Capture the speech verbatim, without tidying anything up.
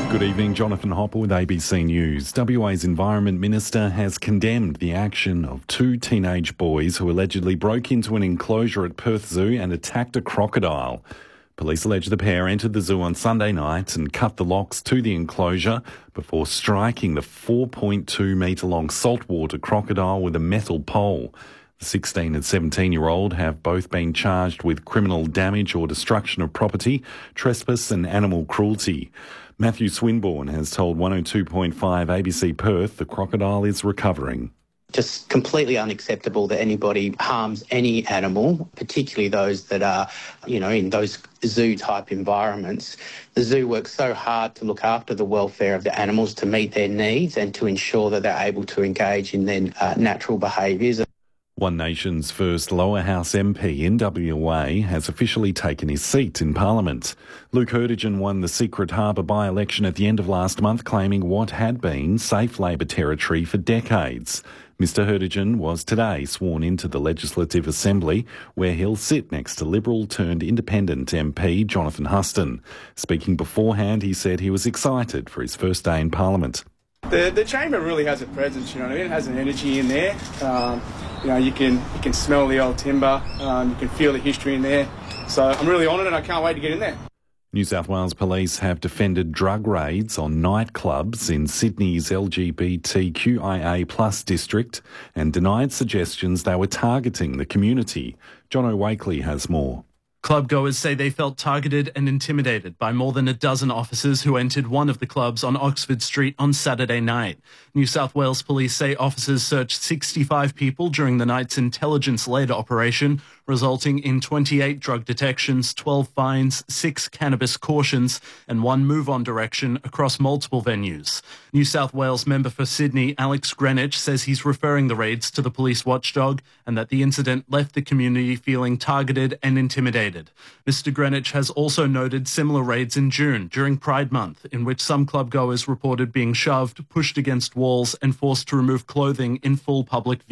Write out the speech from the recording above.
Good evening, Jonathan Hopper with A B C News. W A's Environment Minister has condemned the action of two teenage boys who allegedly broke into an enclosure at Perth Zoo and attacked a crocodile. Police allege the pair entered the zoo on Sunday night and cut the locks to the enclosure before striking the four point two metre long saltwater crocodile with a metal pole. The sixteen and seventeen-year-old have both been charged with criminal damage or destruction of property, trespass and animal cruelty. Matthew Swinburne has told one oh two point five A B C Perth the crocodile is recovering. Just completely unacceptable that anybody harms any animal, particularly those that are, you know, in those zoo-type environments. The zoo works so hard to look after the welfare of the animals, to meet their needs and to ensure that they're able to engage in their uh, natural behaviours. One Nation's first lower house M P in W A has officially taken his seat in Parliament. Luke Hurdigen won the Secret Harbour by-election at the end of last month, claiming what had been safe Labor territory for decades. Mr Hurdigen was today sworn into the Legislative Assembly, where he'll sit next to Liberal-turned-independent M P Jonathan Huston. Speaking beforehand, he said he was excited for his first day in Parliament. The, the chamber really has a presence, you know what I mean? It has an energy in there. Um, you know, you can you can smell the old timber, um, you can feel the history in there. So I'm really honoured and I can't wait to get in there. New South Wales Police have defended drug raids on nightclubs in Sydney's L G B T Q I A plus district and denied suggestions they were targeting the community. Jono Wakely has more. Clubgoers say they felt targeted and intimidated by more than a dozen officers who entered one of the clubs on Oxford Street on Saturday night. New South Wales Police say officers searched sixty-five people during the night's intelligence-led operation, resulting in twenty-eight drug detections, twelve fines, six cannabis cautions and one move-on direction across multiple venues. New South Wales member for Sydney, Alex Greenwich, says he's referring the raids to the police watchdog and that the incident left the community feeling targeted and intimidated. Mister Greenwich has also noted similar raids in June during Pride Month, in which some clubgoers reported being shoved, pushed against walls and forced to remove clothing in full public view.